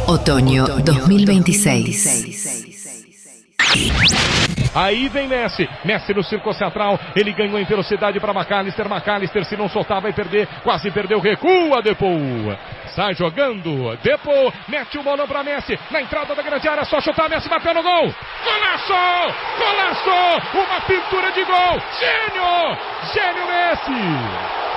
Otoño 2026. Aí vem Messi no círculo central, ele ganhou em velocidade para McAllister, se não soltar vai perder, quase perdeu, recua Depou, sai jogando, Depou, mete o bolão para Messi, na entrada da grande área, só chutar, Messi bateu no gol, golaço, uma pintura de gol, gênio Messi!